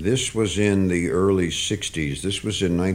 This was in the early 60s. This was in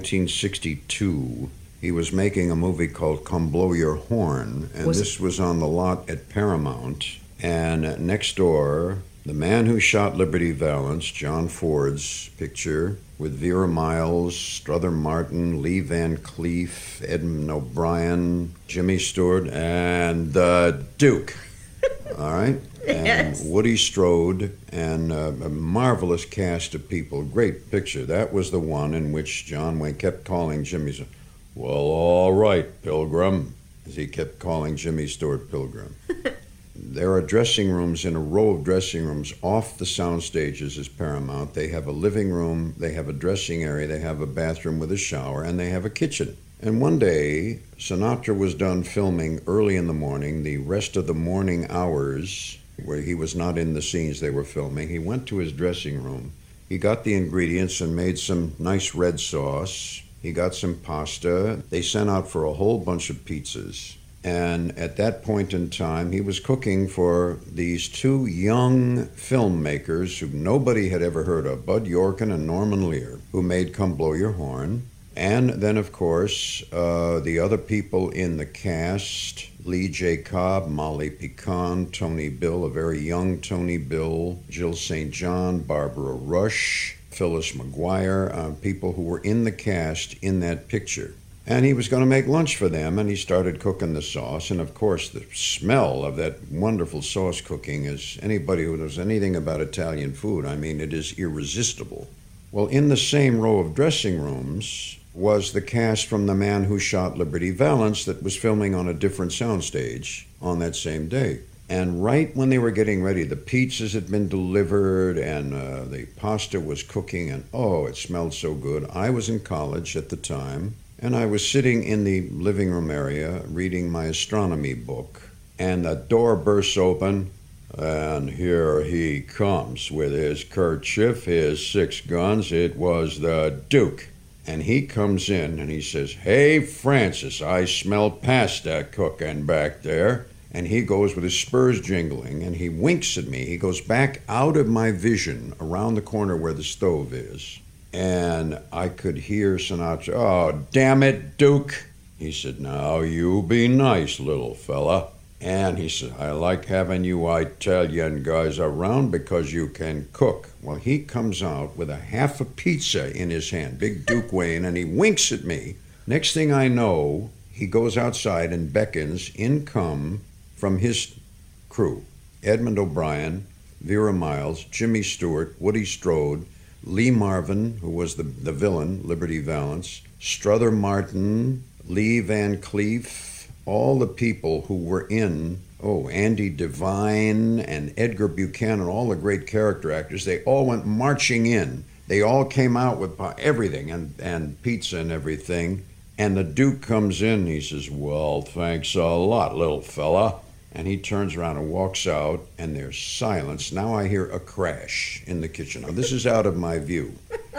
1962. He was making a movie called Come Blow Your Horn, and this was on the lot at Paramount. And next door, The Man Who Shot Liberty Valance, John Ford's picture, with Vera Miles, Strother Martin, Lee Van Cleef, Edmund O'Brien, Jimmy Stewart, and the Duke. All right? Yes. And Woody Strode, and a marvelous cast of people. Great picture. That was the one in which John Wayne kept calling Jimmy, well, all right, Pilgrim, as he kept calling Jimmy Stewart Pilgrim. There are dressing rooms in a row of dressing rooms off the sound stages as Paramount. They have a living room, they have a dressing area, they have a bathroom with a shower, and they have a kitchen. And one day, Sinatra was done filming early in the morning, the rest of the morning hours, where he was not in the scenes they were filming. He went to his dressing room. He got the ingredients and made some nice red sauce. He got some pasta. They sent out for a whole bunch of pizzas. And at that point in time, he was cooking for these two young filmmakers who nobody had ever heard of, Bud Yorkin and Norman Lear, who made Come Blow Your Horn. And then, of course, the other people in the cast, Lee J. Cobb, Molly Picon, Tony Bill, a very young Tony Bill, Jill St. John, Barbara Rush, Phyllis McGuire, people who were in the cast in that picture. And he was going to make lunch for them, and he started cooking the sauce. And, of course, the smell of that wonderful sauce cooking is, anybody who knows anything about Italian food, I mean, it is irresistible. Well, in the same row of dressing rooms was the cast from The Man Who Shot Liberty Valance that was filming on a different soundstage on that same day. And right when they were getting ready, the pizzas had been delivered and the pasta was cooking, and oh, it smelled so good. I was in college at the time, and I was sitting in the living room area reading my astronomy book, and the door bursts open, and here he comes with his kerchief, his 6 guns. It was the Duke. And he comes in and he says, "Hey, Francis, I smell pasta cooking back there." And he goes with his spurs jingling and he winks at me. He goes back out of my vision around the corner where the stove is. And I could hear Sinatra, "Oh, damn it, Duke." He said, "Now you be nice, little fella." And he said, "I like having you Italian guys around because you can cook." Well, he comes out with a half a pizza in his hand, big Duke Wayne, and he winks at me. Next thing I know, he goes outside and beckons. In come from his crew, Edmund O'Brien, Vera Miles, Jimmy Stewart, Woody Strode, Lee Marvin, who was the villain, Liberty Valance, Strother Martin, Lee Van Cleef, all the people who were in, Andy Devine and Edgar Buchanan, all the great character actors, they all went marching in. They all came out with everything and pizza and everything. And the Duke comes in, he says, "Well, thanks a lot, little fella." And he turns around and walks out, and there's silence. Now I hear a crash in the kitchen. Now, this is out of my view.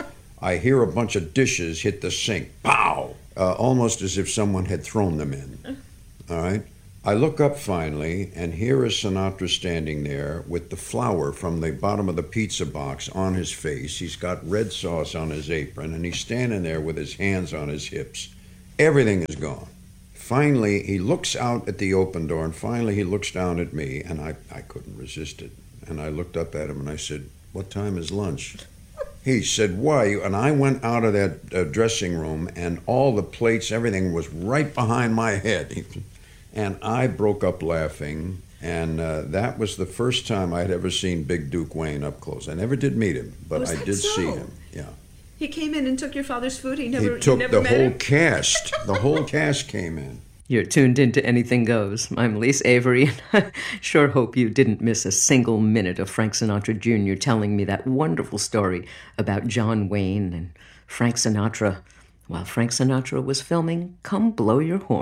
I hear a bunch of dishes hit the sink. Pow! Almost as if someone had thrown them in. All right? I look up finally, and here is Sinatra standing there with the flour from the bottom of the pizza box on his face. He's got red sauce on his apron, and he's standing there with his hands on his hips. Everything is gone. Finally, he looks out at the open door, and finally he looks down at me, and I couldn't resist it. And I looked up at him, and I said, "What time is lunch?" He said, "Why?" And I went out of that dressing room, and all the plates, everything was right behind my head. And I broke up laughing, and that was the first time I'd ever seen Big Duke Wayne up close. I never did meet him, but I did see him. Yeah. He came in and took your father's food? He took the whole cast. The whole cast came in. You're tuned into Anything Goes. I'm Lise Avery, and I sure hope you didn't miss a single minute of Frank Sinatra Jr. telling me that wonderful story about John Wayne and Frank Sinatra while Frank Sinatra was filming Come Blow Your Horn.